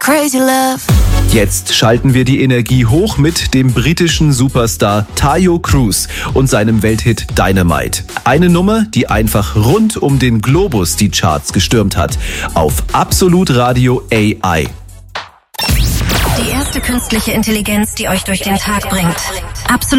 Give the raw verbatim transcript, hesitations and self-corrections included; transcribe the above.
Crazy Love. Jetzt schalten wir die Energie hoch mit dem britischen Superstar Tayo Cruz und seinem Welthit Dynamite. Eine Nummer, die einfach rund um den Globus die Charts gestürmt hat. Auf Absolut Radio A I. Die erste künstliche Intelligenz, die euch durch den Tag bringt. Absolut